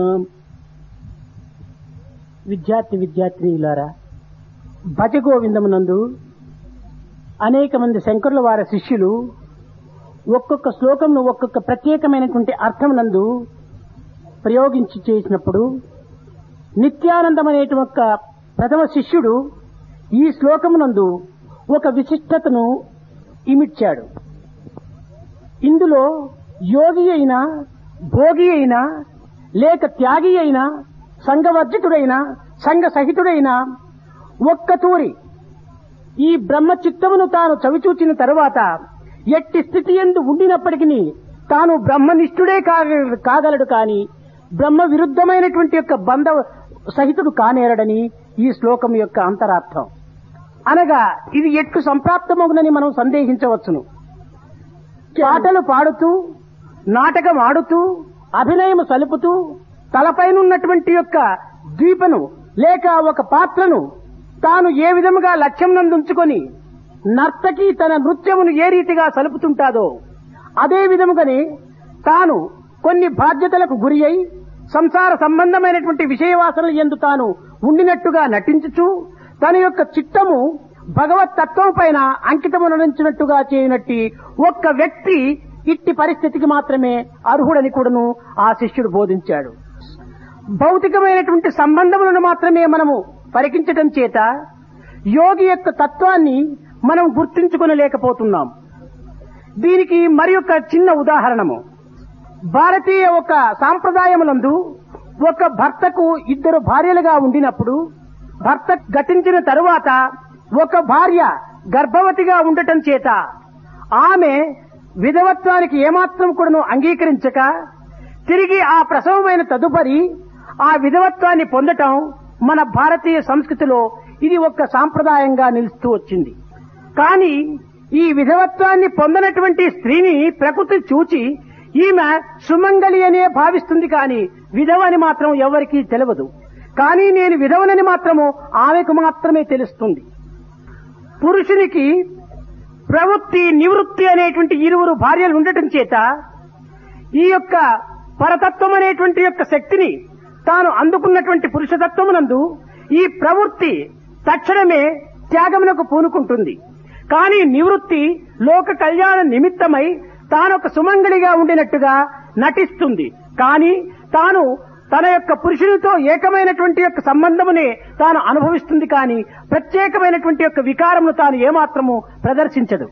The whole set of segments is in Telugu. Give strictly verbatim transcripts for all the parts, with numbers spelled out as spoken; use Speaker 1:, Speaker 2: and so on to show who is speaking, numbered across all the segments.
Speaker 1: విద్యార్థి విద్యార్థినిలారా, భజ గోవిందమునందు అనేక మంది శంకరుల వారి శిష్యులు ఒక్కొక్క శ్లోకంను ఒక్కొక్క ప్రత్యేకమైనటువంటి అర్థమునందు ప్రయోగించి చేసినప్పుడు నిత్యానందం అనేటువంటి ఒక ప్రథమ శిష్యుడు ఈ శ్లోకమునందు ఒక విశిష్టతను ఇమిడ్చాడు. ఇందులో యోగి అయినా, భోగి అయినా, లేక త్యాగి అయినా, సంఘవర్జితుడైన, సంఘ సహితుడైన ఒక్కతూరి ఈ బ్రహ్మచిత్తమును తాను చవిచూచిన తరువాత ఎట్టి స్థితి యందు ఉండినప్పటికీ తాను బ్రహ్మనిష్ఠుడే కాగలడు కాని బ్రహ్మ విరుద్ధమైనటువంటి యొక్క బంధ సహితుడు కానేరడని ఈ శ్లోకం యొక్క అంతరార్థం. అనగా ఇది ఎట్లు సంప్రాప్తమగునని మనం సందేహించవచ్చును. పాటలు పాడుతూ, నాటకం ఆడుతూ, అభినయము సలుపుతూ, తలపైనున్నటువంటి యొక్క ద్వీపను లేక ఒక పాత్రను తాను ఏ విధముగా లక్ష్యం నందుంచుకొని నర్తకి తన నృత్యమును ఏ రీతిగా సలుపుతుంటాదో అదే విధముగానే తాను కొన్ని బాధ్యతలకు గురి అయి సంసార సంబంధమైనటువంటి విషయవాసనలు యందు తాను ఉండినట్టుగా నటించుచు తన యొక్క చిత్తము భగవత్ తత్వం పైన అంకితమునరించినట్టుగా చేయనట్టి ఒక్క వ్యక్తి ఇట్టి పరిస్థితికి మాత్రమే అర్హుడని కూడాను ఆ శిష్యుడు బోధించాడు. భౌతికమైనటువంటి సంబంధములను మాత్రమే మనము పరికించటం చేత యోగి యొక్క తత్వాన్ని మనం గుర్తించుకొనలేకపోతున్నాం. దీనికి మరి ఒక చిన్న ఉదాహరణము. భారతీయ ఒక సాంప్రదాయములందు ఒక భర్తకు ఇద్దరు భార్యలుగా ఉండినప్పుడు భర్త గతించిన తరువాత ఒక భార్య గర్భవతిగా ఉండటం చేత ఆమె విధవత్వానికి ఏమాత్రం కూడాను అంగీకరించక తిరిగి ఆ ప్రసవమైన తదుపరి ఆ విధవత్వాన్ని పొందటం మన భారతీయ సంస్కృతిలో ఇది ఒక సాంప్రదాయంగా నిలుస్తూ వచ్చింది. కానీ ఈ విధవత్వాన్ని పొందనటువంటి స్త్రీని ప్రకృతి చూచి ఈమె సుమంగళి అనే భావిస్తుంది, కానీ విధవని మాత్రం ఎవరికీ తెలియదు. కానీ నేను విధవనని మాత్రము ఆమెకు మాత్రమే తెలుస్తుంది. పురుషునికి ప్రవృత్తి, నివృత్తి అనేటువంటి ఇరువురు భార్యలు ఉండటం చేత ఈ యొక్క పరతత్వం అనేటువంటి యొక్క శక్తిని తాను అందుకున్నటువంటి పురుషతత్వమునందు ఈ ప్రవృత్తి తక్షణమే త్యాగమునకు పూనుకుంటుంది. కానీ నివృత్తి లోక కళ్యాణ నిమిత్తమై తానొక సుమంగళిగా ఉండినట్టుగా నటిస్తుంది. కానీ తాను తన యొక్క పురుషునితో ఏకమైనటువంటి యొక్క సంబంధమునే తాను అనుభవిస్తుంది, కానీ ప్రత్యేకమైనటువంటి యొక్క వికారమును తాను ఏమాత్రము ప్రదర్శించదు.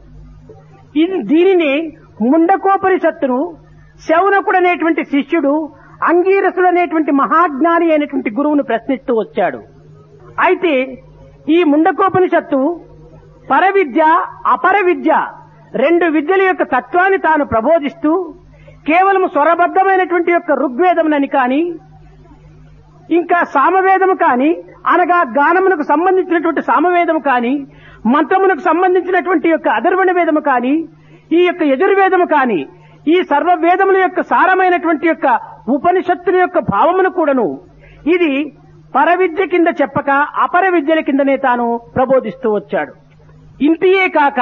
Speaker 1: దీనిని ముండకోపనిషత్తును శౌనకుడు అనేటువంటి శిష్యుడు అంగీరసుడు అనేటువంటి మహాజ్ఞాని అయినటువంటి గురువును ప్రశ్నిస్తూ వచ్చాడు. అయితే ఈ ముండకోపనిషత్తు పరవిద్య, అపర విద్య రెండు విద్యల యొక్క తత్వాన్ని తాను ప్రబోధిస్తూ కేవలం స్వరబద్ధమైనటువంటి యొక్క ఋగ్వేదమునని కానీ ఇంకా సామవేదము కానీ అనగా గానమునకు సంబంధించినటువంటి సామవేదము కానీ మంత్రమునకు సంబంధించినటువంటి యొక్క అధర్వణ వేదము కానీ ఈ యొక్క యజుర్వేదము కానీ ఈ సర్వ వేదముల యొక్క సారమైనటువంటి యొక్క ఉపనిషత్తుల యొక్క భావమును కూడాను ఇది పరవిద్య కింద చెప్పక అపర విద్యల కిందనే తాను ప్రబోధిస్తూ వచ్చాడు. ఇంటియే కాక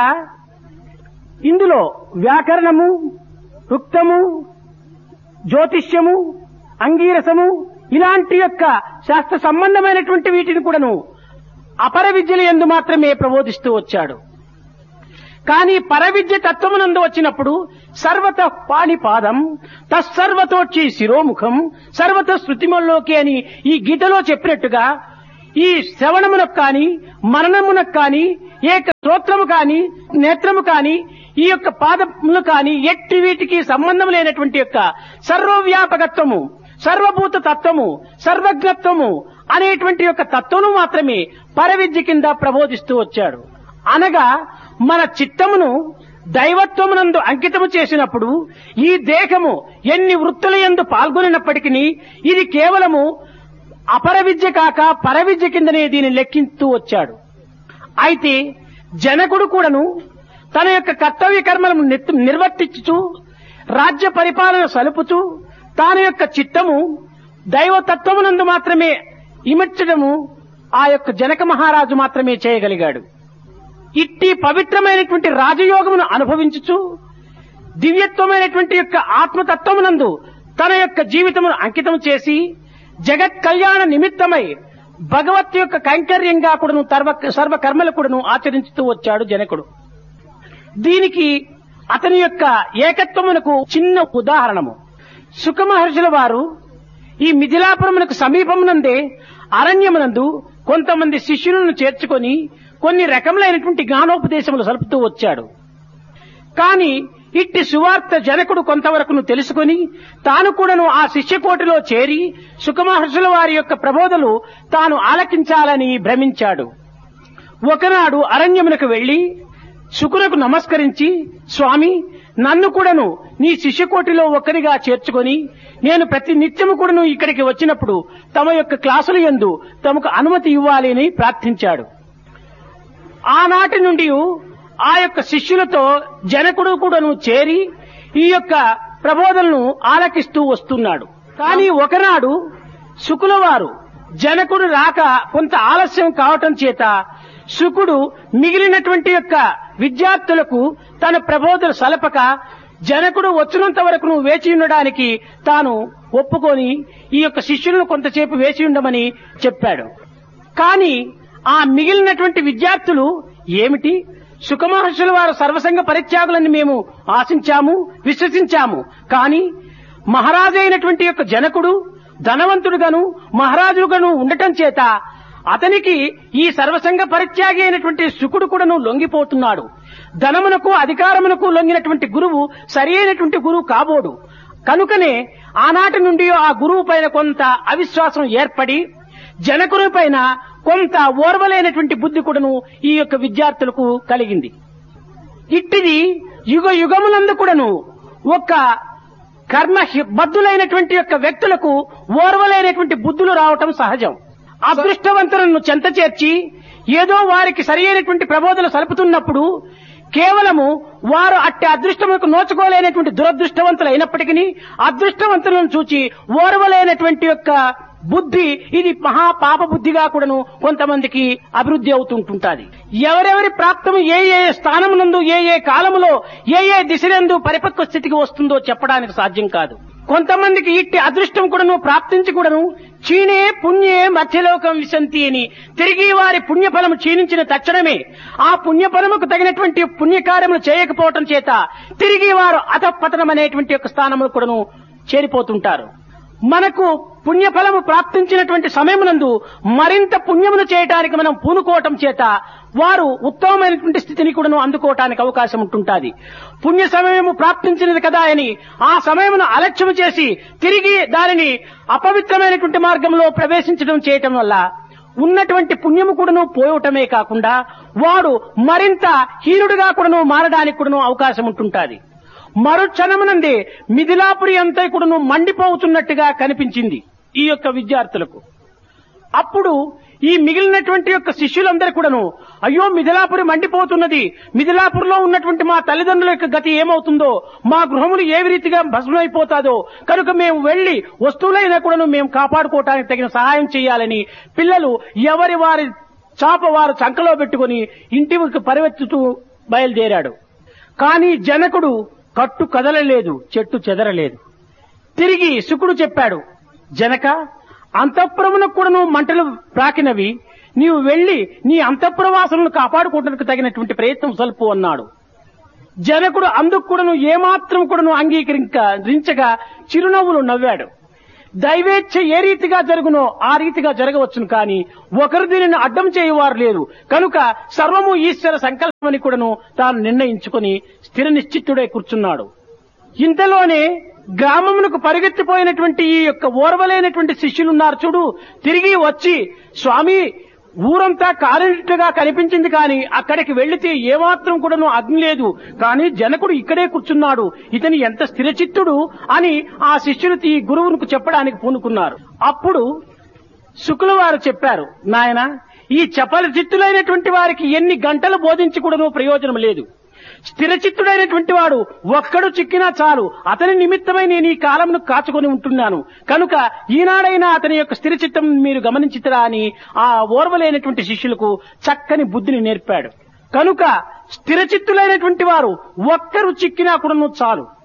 Speaker 1: ఇందులో వ్యాకరణము, రుక్తము, జ్యోతిష్యము, అంగీరసము ఇలాంటి యొక్క శాస్త్ర సంబంధమైనటువంటి వీటిని కూడాను అపర విద్యల యందు మాత్రమే ప్రబోధిస్తూ వచ్చాడు. కానీ పరవిద్య తత్వమునందు వచ్చినప్పుడు సర్వత పాణిపాదం తస్సర్వతోచి శిరోముఖం సర్వత శృతిమల్లోకి అని ఈ గీతలో చెప్పినట్టుగా ఈ శ్రవణమునకు కాని మననమునకు కాని ఏక స్తోత్రము కాని నేత్రము కాని ఈ యొక్క పాదములు కాని ఎట్టి వీటికి సంబంధం లేనటువంటి యొక్క సర్వవ్యాపకత్వము, సర్వభూత తత్వము, సర్వజ్ఞత్వము అనేటువంటి యొక్క తత్వము మాత్రమే పరవిద్య కింద ప్రబోధిస్తూ వచ్చాడు. అనగా మన చిత్తమును దైవత్వమునందు అంకితము చేసినప్పుడు ఈ దేహము ఎన్ని వృత్తుల యందు పాల్గొనినప్పటికీ ఇది కేవలము అపర విద్య కాక పరవిద్య కిందనే దీన్ని లెక్కిస్తూ వచ్చాడు. అయితే జనకుడు కూడాను తన యొక్క కర్తవ్య కర్మలను నిర్వర్తించుచు రాజ్య పరిపాలన సలుపుచు తాను యొక్క చిత్తము దైవతత్వమునందు మాత్రమే ఇమర్చడము ఆ యొక్క జనక మహారాజు మాత్రమే చేయగలిగాడు. ఇట్టి పవిత్రమైనటువంటి రాజయోగమును అనుభవించుచు దివ్యత్వమైనటువంటి యొక్క ఆత్మతత్వమునందు తన యొక్క జీవితమును అంకితం చేసి జగత్ కళ్యాణ నిమిత్తమై భగవత్ యొక్క కైంకర్యంగా కూడాను సర్వ సర్వ కర్మలు కూడాను ఆచరించుతూ వచ్చాడు జనకుడు. దీనికి అతని యొక్క ఏకత్వమునకు చిన్న ఉదాహరణము. శుక మహర్షుల వారు ఈ మిథిలాపురమునకు సమీపమునందే అరణ్యమునందు కొంతమంది శిష్యులను చేర్చుకొని కొన్ని రకములైనటువంటి జ్ఞానోపదేశములు సలుపుతూ వచ్చాడు. కాని ఇట్టి సువార్త జనకుడు కొంతవరకును తెలుసుకొని తాను కూడాను ఆ శిష్యకోటిలో చేరి శుకమహర్షుల వారి యొక్క ప్రబోధలు తాను ఆలకించాలని భ్రమించాడు. ఒకనాడు అరణ్యమునకు వెళ్లి శుకునకు నమస్కరించి, స్వామి, నన్ను కూడాను నీ శిష్యకోటిలో ఒక్కరిగా చేర్చుకొని నేను ప్రతి నిత్యము కూడాను ఇక్కడికి వచ్చినప్పుడు తమ యొక్క క్లాసుల యందు తమకు అనుమతి ఇవ్వాలి అని ప్రార్థించాడు. ఆనాటి నుండి ఆ యొక్క శిష్యులతో జనకుడు కూడాను చేరి ఈ యొక్క ప్రబోధనను ఆలకిస్తూ వస్తున్నాడు. కానీ ఒకనాడు శుకుల వారు జనకుడు రాక కొంత ఆలస్యం కావటం చేత శుకుడు మిగిలినటువంటి యొక్క విద్యార్థులకు తన ప్రబోధన సలపక జనకుడు వచ్చినంత వరకు వేచి ఉండడానికి తాను ఒప్పుకొని ఈ యొక్క శిష్యులను కొంతసేపు వేచి ఉండమని చెప్పాడు. కానీ ఆ మిగిలినటువంటి విద్యార్థులు ఏమిటి, శుకమహర్షుల వారు సర్వసంగ పరిత్యాగులని మేము ఆశించాము, విశ్వసించాము. కానీ మహారాజు అయినటువంటి యొక్క జనకుడు ధనవంతుడుగాను మహారాజుగాను ఉండటం చేత అతనికి ఈ సర్వసంగ పరిత్యాగి అయినటువంటి శుకుడు కూడాను లొంగిపోతున్నాడు. ధనమునకు అధికారమునకు లొంగినటువంటి గురువు సరి అయినటువంటి గురువు కాబోడు. కనుకనే ఆనాటి నుండి ఆ గురువు పైన కొంత అవిశ్వాసం ఏర్పడి జనకుని పైన కొంత ఓర్వలేనటువంటి బుద్ధి కూడాను ఈ యొక్క విద్యార్థులకు కలిగింది. ఇట్టిది యుగ యుగములందు కూడాను ఒక కర్మ బద్ధులైనటువంటి యొక్క వ్యక్తులకు ఓర్వలేనటువంటి బుద్ధులు రావటం సహజం. అదృష్టవంతులను చెంత చేర్చి ఏదో వారికి సరి అయినటువంటి ప్రబోధనలు సలుపుతున్నప్పుడు కేవలము వారు అట్టి అదృష్టములకు నోచుకోలేనటువంటి దురదృష్టవంతులు అయినప్పటికీ అదృష్టవంతులను చూచి ఓర్వలేనటువంటి యొక్క బుద్ధి ఇది మహా పాప బుద్ధిగా కూడాను కొంతమందికి అభివృద్ధి అవుతుంటుంటాది. ఎవరెవరి ప్రాప్తము ఏ ఏ స్థానమునందు ఏ ఏ కాలములో ఏ ఏ దిశలందు పరిపక్వ స్థితికి వస్తుందో చెప్పడానికి సాధ్యం కాదు. కొంతమందికి ఇట్టి అదృష్టం కూడాను ప్రాప్తించి కూడాను క్షీణే పుణ్యే మధ్యలోకం విశంతి అని తిరిగి వారి పుణ్యఫలము క్షీణించిన తక్షణమే ఆ పుణ్యఫలముకు తగినటువంటి పుణ్యకార్యములు చేయకపోవటం చేత తిరిగి వారు అధపతనం అనేటువంటి యొక్క స్థానములు కూడాను చేరిపోతుంటారు. మనకు పుణ్యఫలము ప్రాప్తించినటువంటి సమయమునందు మరింత పుణ్యమును చేయటానికి మనం పూనుకోవటం చేత వారు ఉత్తమమైనటువంటి స్థితిని కూడాను అందుకోవటానికి అవకాశం ఉంటుంటాది. పుణ్య సమయము ప్రాప్తించినది కదా అని ఆ సమయమును అలక్ష్యం చేసి తిరిగి దానిని అపవిత్రమైనటువంటి మార్గంలో ప్రవేశించడం చేయటం వల్ల ఉన్నటువంటి పుణ్యము కూడాను పోవటమే కాకుండా వాడు మరింత హీనుడిగా కూడాను మారడానికి కూడాను అవకాశం ఉంటుంటాది. మరుక్షణమునందే మిథిలాపురి అంతా కూడాను మండిపోతున్నట్టుగా కనిపించింది ఈ యొక్క విద్యార్థులకు. అప్పుడు ఈ మిగిలినటువంటి యొక్క శిష్యులందరూ కూడాను అయ్యో మిథిలాపురి మండిపోతున్నది, మిథిలాపురిలో ఉన్నటువంటి మా తల్లిదండ్రుల యొక్క గతి ఏమవుతుందో, మా గృహములు ఏ రీతిగా భస్మైపోతాదో, కనుక మేము వెళ్లి వస్తువులైనా కూడాను మేము కాపాడుకోవటానికి తగిన సహాయం చేయాలని పిల్లలు ఎవరి వారి చాప వారు చంకలో పెట్టుకుని ఇంటికి పరివెత్తుతూ బయలుదేరాడు. కానీ జనకుడు కట్టు కదలలేదు, చెట్టు చెదరలేదు. తిరిగి శుకుడు చెప్పాడు, జనక, అంతఃపురమునకు కూడాను మంటలు ప్రాకినవి, నీవు వెళ్లి నీ అంతఃపురవాసులను కాపాడుకోవడానికి తగినటువంటి ప్రయత్నం సల్పు అన్నాడు. జనకుడు అందుకు కూడాను ఏమాత్రం కూడాను అంగీకరించగా చిరునవ్వులు నవ్వాడు. దైవేచ్ఛ ఏ రీతిగా జరుగునో ఆ రీతిగా జరగవచ్చును, కానీ ఒకరు దీనిని అడ్డం చేయువారు లేరు. కనుక సర్వము ఈశ్వర సంకల్పమని కూడాను తాను నిర్ణయించుకుని స్థిర నిశ్చిత్తుడై కూర్చున్నాడు. ఇంతలోనే గ్రామమునకు పరిగెత్తిపోయినటువంటి ఈ యొక్క ఓర్వలేనటువంటి శిష్యులున్నారు చూడు, తిరిగి వచ్చి స్వామి ఊరంతా కాలినట్టుగా కనిపించింది, కానీ అక్కడికి వెళ్లితే ఏమాత్రం కూడాను అగ్ని లేదు, కానీ జనకుడు ఇక్కడే కూర్చున్నాడు, ఇతని ఎంత స్థిరచిత్తుడు అని ఆ శిష్యులు ఈ గురువుకు చెప్పడానికి పూనుకున్నారు. అప్పుడు శుకుల వారు చెప్పారు, నాయన, ఈ చపల చిత్తులైనటువంటి వారికి ఎన్ని గంటలు బోధించి కూడాను ప్రయోజనం లేదు. స్థిరచిత్తుడైనటువంటి వాడు ఒక్కడు చిక్కినా చాలు, అతని నిమిత్తమై నేను ఈ కాలంను కాచుకొని ఉంటున్నాను, కనుక ఈనాడైనా అతని యొక్క స్థిరచిత్తం మీరు గమనించితరా అని ఆ ఓర్వలేనటువంటి శిష్యులకు చక్కని బుద్ధిని నేర్పాడు. కనుక స్థిరచిత్తులైనటువంటి వారు ఒక్కరు చిక్కినా కూడాను చాలు.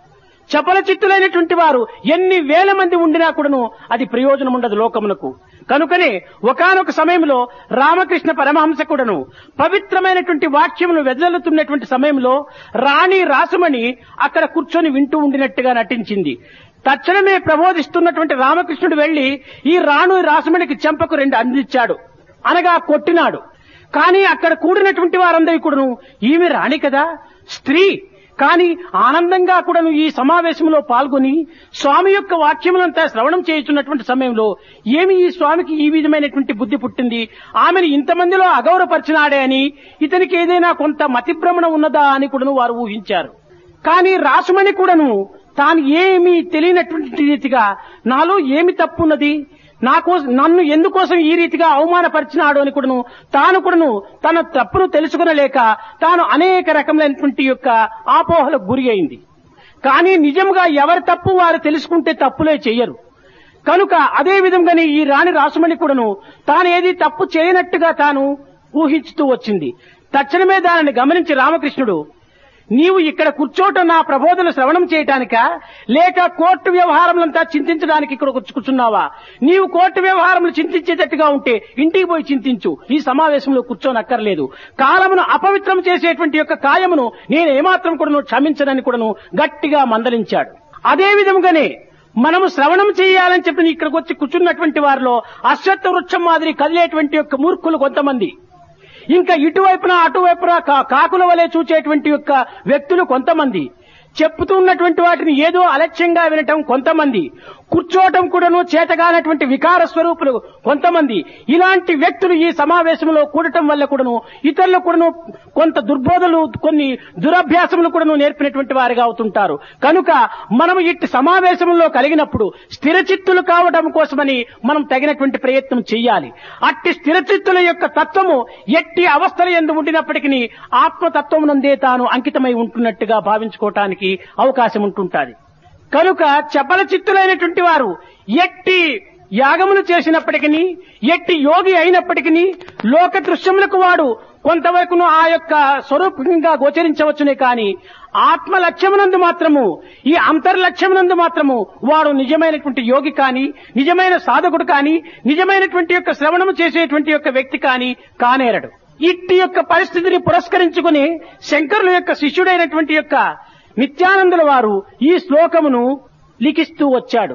Speaker 1: చపల చిత్తులైనటువంటి వారు ఎన్ని వేల మంది ఉండినా కూడాను అది ప్రయోజనం ఉండదు లోకమునకు. కనుకనే ఒకానొక సమయంలో రామకృష్ణ పరమహంస కూడాను పవిత్రమైనటువంటి వాక్యమును వెదజల్లుతున్నటువంటి సమయంలో రాణి రాసమణి అక్కడ కూర్చొని వింటూ ఉండినట్టుగా నటించింది. తక్షణమే ప్రబోధిస్తున్నటువంటి రామకృష్ణుడు వెళ్లి ఈ రాణు రాసమణికి చెంపకు రెండు అందించాడు, అనగా కొట్టినాడు. కానీ అక్కడ కూడినటువంటి వారందరూ కూడాను ఈమె రాణి కదా, స్త్రీ, కానీ ఆనందంగా కూడాను ఈ సమావేశంలో పాల్గొని స్వామి యొక్క వాక్యములంతా శ్రవణం చేయుచున్నటువంటి సమయంలో ఏమి ఈ స్వామికి ఈ విధమైనటువంటి బుద్ధి పుట్టింది, ఆమెను ఇంతమందిలో అగౌరవపరిచినాడే అని, ఇతనికి ఏదైనా కొంత మతిభ్రమణ ఉన్నదా అని కూడాను వారు ఊహించారు. కానీ రాసుమణి కూడాను తాను ఏమీ తెలియనటువంటి రీతిగా నాలో ఏమి తప్పున్నది, నాకో నన్ను ఎందుకోసం ఈ రీతిగా అవమానపరిచినాడు అని కూడాను తాను కూడాను తన తప్పును తెలుసుకునలేక తాను అనేక రకములైనటువంటి యొక్క ఆపోహలకు గురి అయింది. కానీ నిజంగా ఎవరి తప్పు వారు తెలుసుకుంటే తప్పులే చెయ్యరు. కనుక అదే విధంగానే ఈ రాణి రాసుమణి కూడాను తాను ఏది తప్పు చేయనట్టుగా తాను ఊహించుతూ వచ్చింది. తక్షణమే దానిని గమనించి రామకృష్ణుడు, నీవు ఇక్కడ కూర్చోటం నా ప్రబోధన శ్రవణం చేయటానికా, లేక కోర్టు వ్యవహారములంతా చింతించడానికి ఇక్కడ కూర్చున్నావా? నీవు కోర్టు వ్యవహారములు చింతించేటట్టుగా ఉంటే ఇంటికి పోయి చింతించు, ఈ సమావేశంలో కూర్చోనక్కర్లేదు. కాలమును అపవిత్రం చేసేటువంటి యొక్క కాయమును నేను ఏమాత్రం కూడాను క్షమించనని కూడాను గట్టిగా మందలించాడు. అదే విధంగానే మనము శ్రవణం చేయాలని చెప్పి ఇక్కడికి వచ్చి కూర్చున్నటువంటి వారిలో అశ్వత్థ వృక్షం మాదిరి కదిలేటువంటి యొక్క మూర్ఖులు కొంతమంది, ఇంకా ఇటువైపున అటువైపున కాకుల వలె చూచేటువంటి యొక్క వ్యక్తులు కొంతమంది, చెప్పుతున్నటువంటి వాటిని ఏదో అలక్ష్యంగా వినటం కొంతమంది, కూర్చోవటం కూడాను చేతగానటువంటి వికార స్వరూపులు కొంతమంది, ఇలాంటి వ్యక్తులు ఈ సమావేశంలో కూడటం వల్ల కూడాను ఇతరులు కూడాను కొంత దుర్బోధలు, కొన్ని దురభ్యాసములు కూడాను నేర్పినటువంటి వారిగా అవుతుంటారు. కనుక మనము ఇట్టి సమావేశంలో కలిగినప్పుడు స్థిరచిత్తులు కావడం కోసమని మనం తగినటువంటి ప్రయత్నం చెయ్యాలి. అట్టి స్థిరచిత్తుల యొక్క తత్వము ఎట్టి అవస్థల యందు ఉండినప్పటికీ ఆత్మతత్వం నందే తాను అంకితమై ఉంటున్నట్టుగా భావించుకోవటానికి అవకాశం ఉంటుంటాది. కనుక చపల చిత్తులైనటువంటి వారు ఎట్టి యాగములు చేసినప్పటికీ, ఎట్టి యోగి అయినప్పటికీ లోక దృశ్యములకు వాడు కొంతవరకును ఆ యొక్క స్వరూపంగా గోచరించవచ్చునే కానీ ఆత్మ లక్ష్యమునందు మాత్రము, ఈ అంతర్లక్ష్యమునందు మాత్రము వాడు నిజమైనటువంటి యోగి కానీ, నిజమైన సాధకుడు కానీ, నిజమైనటువంటి యొక్క శ్రవణము చేసేటువంటి యొక్క వ్యక్తి కానీ కానేరడు. ఇట్టి యొక్క పరిస్థితిని పురస్కరించుకుని శంకరుల యొక్క శిష్యుడైనటువంటి యొక్క నిత్యానందుల వారు ఈ శ్లోకమును లిఖిస్తూ వచ్చాడు.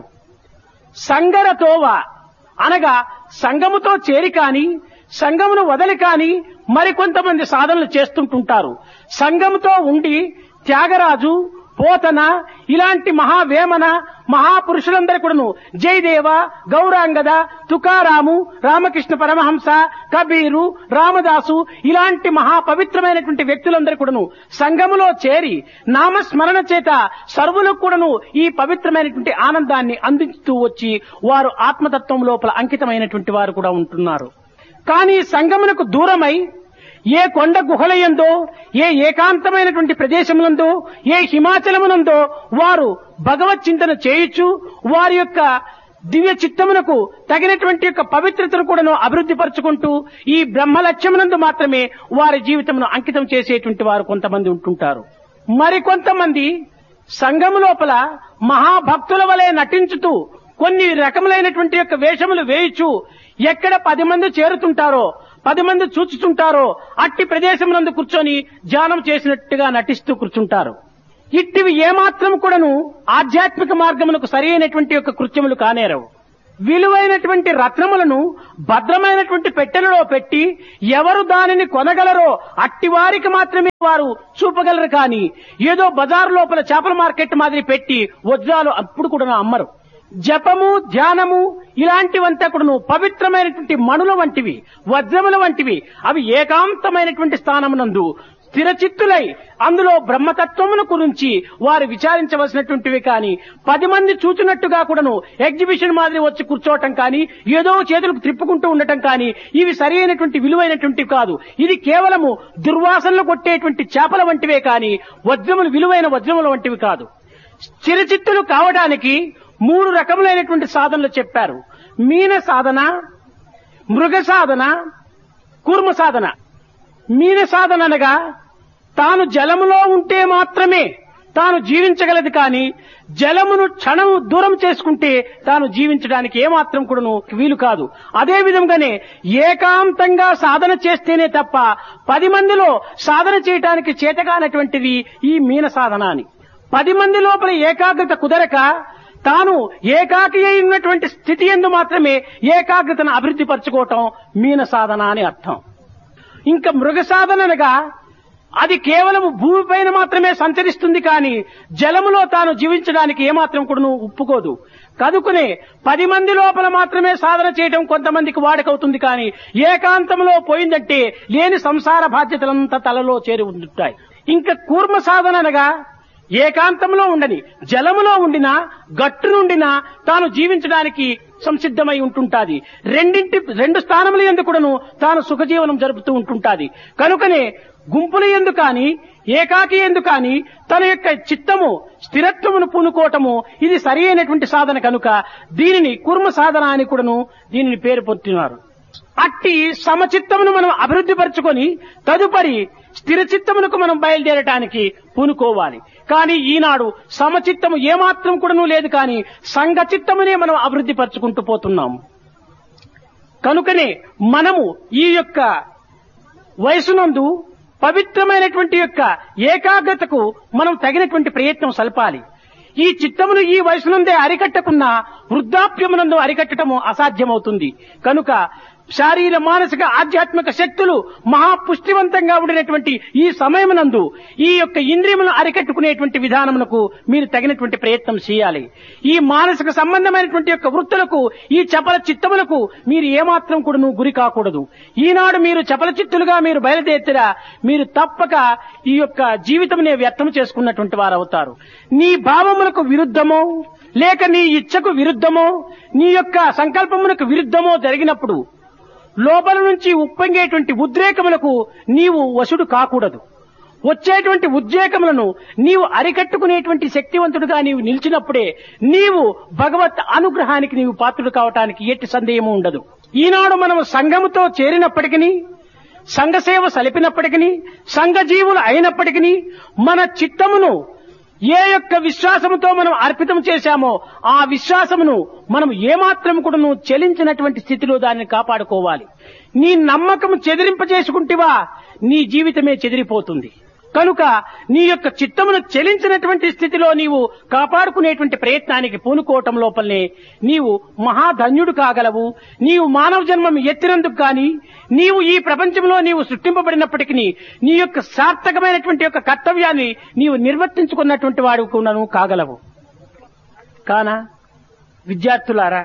Speaker 1: సంగరతోవ అనగా సంగముతో చేరి కాని, సంగమును వదలి కాని మరికొంతమంది సాధనలు చేస్తుంటుంటారు. సంగముతో ఉండి త్యాగరాజు, పోతన ఇలాంటి మహావేమన మహాపురుషులందరూ కూడాను జయదేవ, గౌరాంగద, తుకారాము, రామకృష్ణ పరమహంస, కబీరు, రామదాసు ఇలాంటి మహాపవిత్రమైనటువంటి వ్యక్తులందరూ కూడాను సంఘములో చేరి నామస్మరణ చేత సర్వులకు కూడాను ఈ పవిత్రమైనటువంటి ఆనందాన్ని అందిస్తూ వచ్చి వారు ఆత్మతత్వం లోపల అంకితమైనటువంటి వారు కూడా ఉంటున్నారు. కానీ సంఘమునకు దూరమై ఏ కొండ గుహలయందో, ఏ ఏకాంతమైనటువంటి ప్రదేశములందో, ఏ హిమాచలమునందో వారు భగవత్ చింతన చేయుచు వారి యొక్క దివ్య చిత్తమునకు తగినటువంటి యొక్క పవిత్రతను కూడాను అభివృద్ధి పరుచుకుంటూ ఈ బ్రహ్మ లక్ష్యమునందు మాత్రమే వారి జీవితమును అంకితం చేసేటువంటి వారు కొంతమంది ఉంటుంటారు. మరికొంతమంది సంఘము లోపల మహాభక్తుల వలె నటించుతూ కొన్ని రకములైనటువంటి యొక్క వేషములు వేయుచు ఎక్కడ పది మంది చేరుతుంటారో, పది మంది చూచుతుంటారో అట్టి ప్రదేశమునందు కూర్చొని ధ్యానం చేసినట్టుగా నటిస్తూ కూర్చుంటారు. ఇట్టివి ఏమాత్రం కూడాను ఆధ్యాత్మిక మార్గమునకు సరి అయినటువంటి యొక్క కృత్యములు కానేరవు. విలువైనటువంటి రత్నములను భద్రమైనటువంటి పెట్టెలలో పెట్టి ఎవరు దానిని కొనగలరో అట్టి వారికి మాత్రమే వారు చూపగలరు. కానీ ఏదో బజారు లోపల చేపల మార్కెట్ మాదిరి పెట్టి వజ్రాలు అప్పుడు కూడా అమ్మరు. జపము, ధ్యానము ఇలాంటివంతా కూడాను పవిత్రమైనటువంటి మణుల వంటివి, వజ్రముల వంటివి. అవి ఏకాంతమైనటువంటి స్థానమునందు స్థిరచిత్తులై అందులో బ్రహ్మతత్వమును గురించి వారు విచారించవలసినటువంటివి. కానీ పది మంది చూచినట్టుగా కూడాను ఎగ్జిబిషన్ మాదిరి వచ్చి కూర్చోవటం కానీ, ఏదో చేతులకు త్రిప్పుకుంటూ ఉండటం కానీ ఇవి సరి అయినటువంటి విలువైనటువంటివి కాదు. ఇది కేవలము దుర్వాసనలు కొట్టేటువంటి చేపల వంటివే కానీ వజ్రములు, విలువైన వజ్రముల వంటివి కాదు. స్థిరచిత్తులు కావడానికి మూడు రకములైనటువంటి సాధనలు చెప్పారు. మీన సాధన, మృగ సాధన, కూర్మ సాధన. మీన సాధన అనగా తాను జలములో ఉంటే మాత్రమే తాను జీవించగలదు కానీ జలమును క్షణము దూరం చేసుకుంటే తాను జీవించడానికి ఏమాత్రం కూడాను వీలు కాదు. అదే విధంగానే ఏకాంతంగా సాధన చేస్తేనే తప్ప పది మందిలో సాధన చేయటానికి చేతగానటువంటిది ఈ మీన సాధన అని. పది మంది లోపల ఏకాగ్రత కుదరక తాను ఏకాకి అయి ఉన్నటువంటి స్థితి యందు మాత్రమే ఏకాగ్రతను అభివృద్ధి పరచుకోవటం మీన సాధన అని అర్థం. ఇంకా మృగ సాధనగా అది కేవలం భూమిపైన మాత్రమే సంచరిస్తుంది కానీ జలములో తాను జీవించడానికి ఏమాత్రం కూడా ఒప్పుకోదు. కనుకనే పది మంది లోపల మాత్రమే సాధన చేయడం కొంతమందికి వాడకవుతుంది కానీ ఏకాంతంలో పోయిందంటే లేని సంసార బాధ్యతలంతా తలలో చేరి ఉంటాయి. ఇంకా కూర్మ సాధన అనగా ఏకాంతంలో ఉండని జలములో ఉండినా గట్టు నుండినా తాను జీవించడానికి సంసిద్ధమై ఉంటుంటాది. రెండింటి రెండు స్థానముల యందు కూడాను తాను సుఖజీవనం జరుపుతూ ఉంటుంటాది. కనుకనే గుంపుల యందు కాని ఏకాకి యందు కాని తన యొక్క చిత్తము స్థిరత్వమును పూనుకోవటము ఇది సరి అయినటువంటి సాధన కనుక దీనిని కూర్మ సాధన అని కూడాను దీనిని పేరు పొందుతున్నారు. అట్టి సమచిత్తమును మనం అభివృద్ధి పరచుకొని తదుపరి స్థిర చిత్తమునకు మనం బయలుదేరటానికి పూనుకోవాలి. కానీ ఈనాడు సమచిత్తము ఏమాత్రం కూడాను లేదు కానీ సంఘ చిత్తమునే మనం అభివృద్ధి పరచుకుంటూ పోతున్నాము. కనుకనే మనము ఈ యొక్క వయసునందు పవిత్రమైనటువంటి యొక్క ఏకాగ్రతకు మనం తగినటువంటి ప్రయత్నం సల్పాలి. ఈ చిత్తమును ఈ వయసునందే అరికట్టకున్నా వృద్ధాప్యమునందు అరికట్టడము అసాధ్యమవుతుంది. కనుక శారీర మానసిక ఆధ్యాత్మిక శక్తులు మహాపుష్టివంతంగా ఉండినటువంటి ఈ సమయమునందు ఈ యొక్క ఇంద్రియములను అరికట్టుకునేటువంటి విధానమునకు మీరు తగినటువంటి ప్రయత్నం చేయాలి. ఈ మానసిక సంబంధమైనటువంటి యొక్క వృత్తులకు ఈ చపల చిత్తములకు మీరు ఏమాత్రం కూడాను గురి కాకూడదు. ఈనాడు మీరు చపల చిత్తులుగా మీరు బయలుదేరితేరా మీరు తప్పక ఈ యొక్క జీవితమునే వ్యర్థం చేసుకున్నటువంటి వారు అవుతారు. నీ భావములకు విరుద్ధమో లేక నీ ఇచ్ఛకు విరుద్ధమో నీ యొక్క సంకల్పమునకు విరుద్ధమో జరిగినప్పుడు లోపల నుంచి ఉప్పొంగేటువంటి ఉద్రేకములకు నీవు వశుడు కాకూడదు. వచ్చేటువంటి ఉద్రేకములను నీవు అరికట్టుకునేటువంటి శక్తివంతుడుగా నీవు నిలిచినప్పుడే నీవు భగవత్ అనుగ్రహానికి నీవు పాత్రుడు కావటానికి ఎట్టి సందేహము ఉండదు. ఈనాడు మనం సంఘముతో చేరినప్పటికీ సంఘ సేవ సలిపినప్పటికీ సంఘ జీవులు అయినప్పటికీ మన చిత్తమును ఏ యొక్క విశ్వాసముతో మనం అర్పితం చేశామో ఆ విశ్వాసమును మనం ఏమాత్రం కూడా చెలించినటువంటి స్థితిలో దాన్ని కాపాడుకోవాలి. నీ నమ్మకం చెదిరింపజేసుకుంటేవా నీ జీవితమే చెదిరిపోతుంది. కనుక నీ యొక్క చిత్తమును చెలించినటువంటి స్థితిలో నీవు కాపాడుకునేటువంటి ప్రయత్నానికి పూనుకోవటం లోపలనే నీవు మహాధన్యుడు కాగలవు. నీవు మానవ జన్మం ఎత్తినందుకు కానీ నీవు ఈ ప్రపంచంలో నీవు సృష్టింపబడినప్పటికీ నీ యొక్క సార్థకమైనటువంటి యొక్క కర్తవ్యాన్ని నీవు నిర్వర్తించుకున్నటువంటి వాడు కూడాను కాగలవు. కానా విద్యార్థులారా,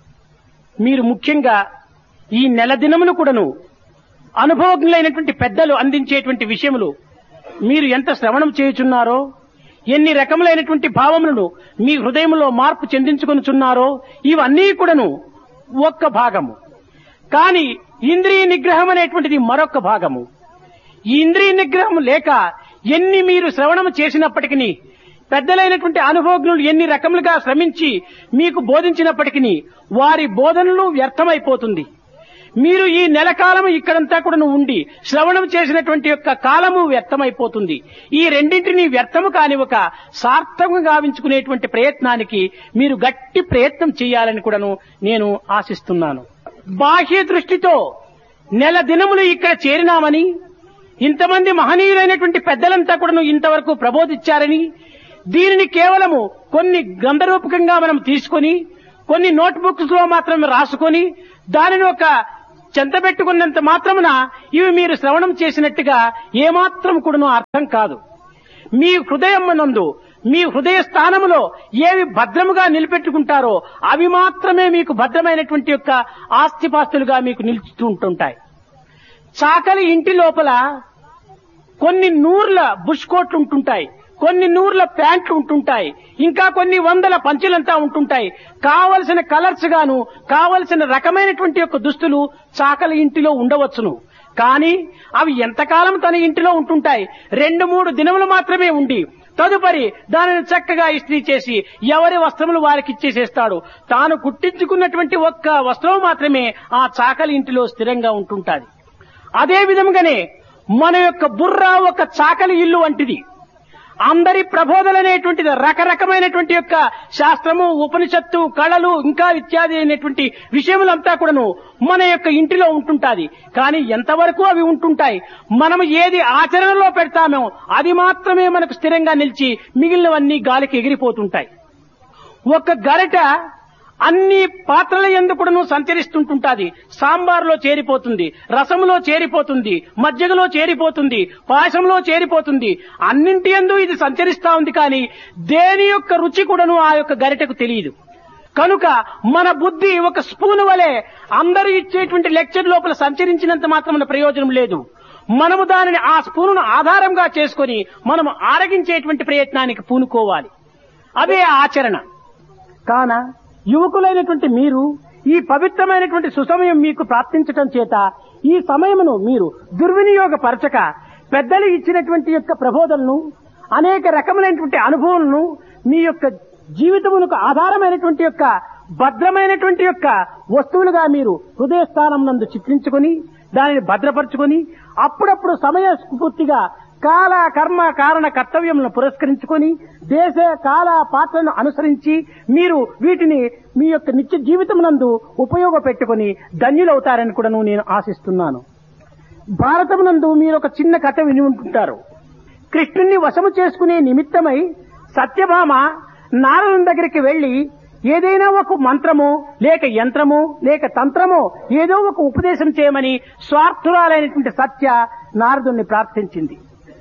Speaker 1: మీరు ముఖ్యంగా ఈ నెల దినమును కూడాను అనుభవజ్ఞులైనటువంటి పెద్దలు అందించేటువంటి విషయములు మీరు ఎంత శ్రవణం చేయుచున్నారో, ఎన్ని రకములైనటువంటి భావములను మీ హృదయంలో మార్పు చెందించుకొనుచున్నారో ఇవన్నీ కూడాను ఒక్క భాగము. కానీ ఇంద్రియ నిగ్రహం అనేటువంటిది మరొక భాగము. ఈ ఇంద్రియ నిగ్రహం లేక ఎన్ని మీరు శ్రవణం చేసినప్పటికీ పెద్దలైనటువంటి అనుభవజ్ఞులు ఎన్ని రకములుగా శ్రమించి మీకు బోధించినప్పటికీ వారి బోధనలు వ్యర్థమైపోతుంది. మీరు ఈ నెల కాలము ఇక్కడంతా కూడా ఉండి శ్రవణం చేసినటువంటి యొక్క కాలము వ్యర్థమైపోతుంది. ఈ రెండింటినీ వ్యర్థము కాని ఒక సార్థకంగా గావించుకునేటువంటి ప్రయత్నానికి మీరు గట్టి ప్రయత్నం చేయాలని కూడాను నేను ఆశిస్తున్నాను. బాహ్య దృష్టితో నెల దినములు ఇక్కడ చేరినామని ఇంతమంది మహనీయులైనటువంటి పెద్దలంతా కూడాను ఇంతవరకు ప్రబోధించారని దీనిని కేవలము కొన్ని గ్రంథరూపకంగా మనం తీసుకొని కొన్ని నోట్బుక్స్ లో మాత్రం రాసుకొని దానిని ఒక చెంతబెట్టుకున్నంత మాత్రమున ఇవి మీరు శ్రవణం చేసినట్టుగా ఏమాత్రం కూడాను అర్థం కాదు. మీ హృదయమునందు మీ హృదయ స్థానములో ఏవి భద్రముగా నిలబెట్టుకుంటారో అవి మాత్రమే మీకు భద్రమైనటువంటి యొక్క ఆస్తిపాస్తులుగా మీకు నిలుస్తూ ఉంటుంటాయి. చాకలి ఇంటి లోపల కొన్ని నూర్ల బుష్ కోట్లు ఉంటుంటాయి, కొన్ని నూర్ల ప్యాంట్లు ఉంటుంటాయి, ఇంకా కొన్ని వందల పంచెలంతా ఉంటుంటాయి. కావలసిన కలర్స్ గాను కావలసిన రకమైనటువంటి యొక్క దుస్తులు చాకలి ఇంటిలో ఉండవచ్చును. కానీ అవి ఎంతకాలం తన ఇంటిలో ఉంటుంటాయి? రెండు మూడు దినములు మాత్రమే ఉండి తదుపరి దానిని చక్కగా ఇస్త్రీ చేసి ఎవరి వస్త్రములు వారికి ఇచ్చేసేస్తాడు. తాను కుట్టించుకున్నటువంటి ఒక్క వస్త్రం మాత్రమే ఆ చాకలి ఇంటిలో స్థిరంగా ఉంటుంటాది. అదే విధంగానే మన యొక్క బుర్ర ఒక చాకలి ఇల్లు వంటిది. అందరి ప్రబోధలనేటువంటిది రకరకమైనటువంటి యొక్క శాస్త్రము, ఉపనిషత్తు, కళలు, ఇంకా ఇత్యాది అయినటువంటి విషయములంతా కూడాను మన యొక్క ఇంటిలో ఉంటుంటాది. కానీ ఎంతవరకు అవి ఉంటుంటాయి? మనం ఏది ఆచరణలో పెడతామో అది మాత్రమే మనకు స్థిరంగా నిలిచి మిగిలినవన్నీ గాలికి ఎగిరిపోతుంటాయి. ఒక గరిట అన్ని పాత్రల యందు కూడాను సంచరిస్తుంటుంటాది. సాంబార్లో చేరిపోతుంది, రసంలో చేరిపోతుంది, మజ్జిగలో చేరిపోతుంది, పాయసంలో చేరిపోతుంది. అన్నింటి యందు ఇది సంచరిస్తా ఉంది. కానీ దేని యొక్క రుచి కూడాను ఆ యొక్క గరిటకు తెలియదు. కనుక మన బుద్ధి ఒక స్పూన్ వలె అందరూ ఇచ్చేటువంటి లెక్చర్ లోపల సంచరించినంత మాత్రమే ప్రయోజనం లేదు. మనము దానిని ఆ స్పూనును ఆధారంగా చేసుకొని మనము ఆరగించేటువంటి ప్రయత్నానికి పూనుకోవాలి. అదే ఆచరణ. కాన యువకులైనటువంటి మీరు ఈ పవిత్రమైనటువంటి సుసమయం మీకు ప్రాప్తించటం చేత ఈ సమయమును మీరు దుర్వినియోగపరచక పెద్దలు ఇచ్చినటువంటి యొక్క ప్రబోధనను, అనేక రకములైనటువంటి అనుభవాలను మీ యొక్క జీవితమునకు ఆధారమైనటువంటి యొక్క భద్రమైనటువంటి యొక్క వస్తువులుగా మీరు హృదయస్థానం నందు చిత్రించుకొని దానిని భద్రపరుచుకొని అప్పుడప్పుడు సమయ స్ఫూర్తిగా కాల కర్మ కారణ కర్తవ్యములను పురస్కరించుకొని దేశ కాల పాత్రను అనుసరించి మీరు వీటిని మీ యొక్క నిత్య జీవితమునందు ఉపయోగపెట్టుకొని ధన్యులవుతారని కూడా నేను ఆశిస్తున్నాను. భారతమునందు మీరు ఒక చిన్న కథ విని ఉంటుంటారు. కృష్ణుణ్ణి వశము చేసుకునే నిమిత్తమై సత్యభామ నారదుని దగ్గరికి వెళ్లి ఏదైనా ఒక మంత్రమో లేక యంత్రమో లేక తంత్రమో ఏదో ఒక ఉపదేశం చేయమని స్వార్థురాలైనటువంటి సత్య నారదుని ప్రార్థించింది.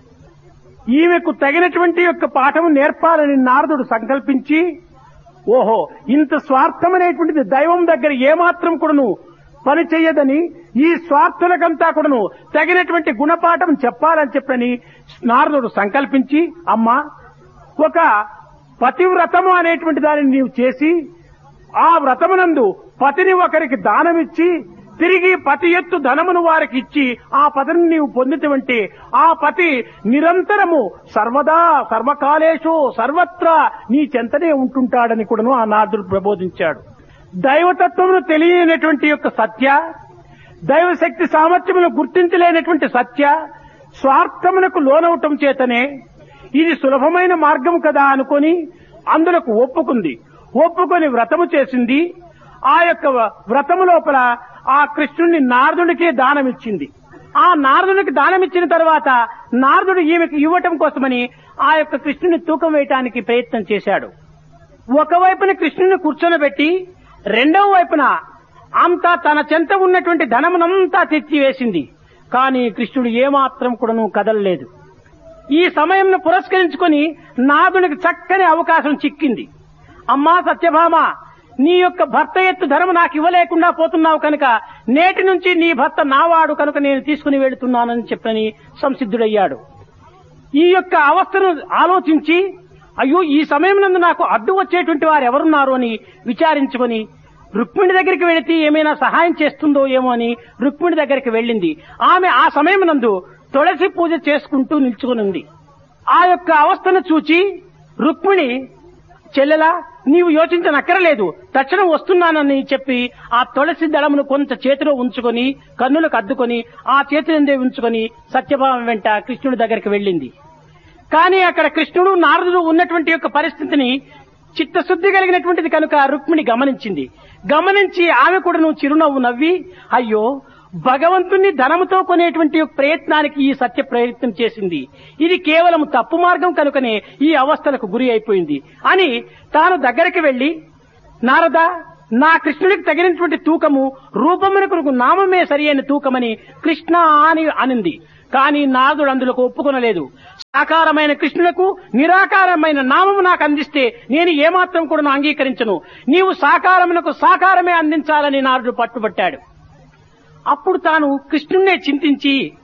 Speaker 1: ఈమెకు తగినటువంటి యొక్క పాఠము నేర్పాలని నారదుడు సంకల్పించి, ఓహో ఇంత స్వార్థమనేటువంటిది దైవం దగ్గర ఏమాత్రం కూడాను పని చెయ్యదని, ఈ స్వార్థులకంతా కూడాను తగినటువంటి గుణపాఠం చెప్పాలని చెప్పని నారదుడు సంకల్పించి, అమ్మా ఒక పతివ్రతము అనేటువంటి దానిని నీవు చేసి ఆ వ్రతమునందు పతిని ఒకరికి దానమిచ్చి తిరిగి పతి ఎత్తు ధనమును వారికి ఇచ్చి ఆ పతిని నీవు పొందినటువంటి ఆ పతి నిరంతరము సర్వదా సర్వకాలేషు సర్వత్రా నీ చెంతనే ఉంటుంటాడని కూడాను ఆ నారదుడు ప్రబోధించాడు. దైవతత్వమును తెలియనటువంటి యొక్క సత్య, దైవశక్తి సామర్థ్యమును గుర్తించలేనటువంటి సత్య స్వార్థమునకు లోనవటం చేతనే ఇది సులభమైన మార్గం కదా అనుకొని అందులకు ఒప్పుకుంది. ఒప్పుకొని వ్రతము చేసింది. ఆ యొక్క వ్రతము లోపల ఆ కృష్ణుడిని నారదుడికే దానమిచ్చింది. ఆ నారదుడికి దానమిచ్చిన తర్వాత నారదుడు ఈమెకు ఇవ్వటం కోసమని ఆ యొక్క కృష్ణుని తూకం వేయటానికి ప్రయత్నం చేశాడు. ఒకవైపున కృష్ణుని కూర్చొనబెట్టి రెండవ వైపున అంతా తన చెంత ఉన్నటువంటి ధనమునంతా తెచ్చివేసింది. కానీ కృష్ణుడు ఏమాత్రం కూడాను కదలలేదు. ఈ సమయంను పురస్కరించుకొని నారదునికి చక్కని అవకాశం చిక్కింది. అమ్మా సత్యభామ, నీ యొక్క భర్త ఎత్తు ధనము నాకు ఇవ్వలేకుండా పోతున్నావు కనుక నేటి నుంచి నీ భర్త నావాడు కనుక నేను తీసుకుని వెళుతున్నానని చెప్పని సంసిద్ధుడయ్యాడు. ఈ యొక్క అవస్థను ఆలోచించి, అయ్యో ఈ సమయం నందు నాకు అడ్డు వచ్చేటువంటి వారు ఎవరున్నారు అని విచారించుకొని రుక్మిణి దగ్గరికి వెళితే ఏమైనా సహాయం చేస్తుందో ఏమో అని రుక్మిణి దగ్గరికి వెళ్ళింది. ఆమె ఆ సమయం నందు తులసి పూజ చేసుకుంటూ నిల్చుకుని ఉంది. ఆ యొక్క అవస్థను చూచి రుక్మిణి, చెల్లెలా నీవు యోచించనక్కరలేదు, తక్షణం వస్తున్నానని చెప్పి ఆ తులసి దళమును కొంత చేతిలో ఉంచుకొని కన్నులకు అద్దుకొని ఆ చేతినందే ఉంచుకొని సత్యభామ వెంట కృష్ణుడి దగ్గరికి వెళ్ళింది. కానీ అక్కడ కృష్ణుడు నారదుడు ఉన్నటువంటి యొక్క పరిస్థితిని చిత్తశుద్ధి కలిగినటువంటిది కనుక రుక్మిణి గమనించింది. గమనించి ఆమె కూడా నువ్వు చిరునవ్వు నవ్వి, అయ్యో భగవంతుణ్ణి ధనముతో కొనేటువంటి ప్రయత్నానికి ఈ సత్య ప్రయత్నం చేసింది, ఇది కేవలం తప్పు మార్గం కనుకనే ఈ అవస్థలకు గురి అయిపోయింది అని తాను దగ్గరికి వెళ్లి, నారద నా కృష్ణుడికి తగినటువంటి తూకము రూపమునకు నామమే సరి అయిన తూకమని కృష్ణ అని అనింది. కానీ నారదుడు అందులోకి ఒప్పుకొనలేదు. సాకారమైన కృష్ణులకు నిరాకారమైన నామము నాకు అందిస్తే నేను ఏమాత్రం కూడా అంగీకరించను, నీవు సాకారమునకు సాకారమే అందించాలని నారదుడు పట్టుబట్టాడు. అప్పుడు తాను కృష్ణుణ్ణే చింతించి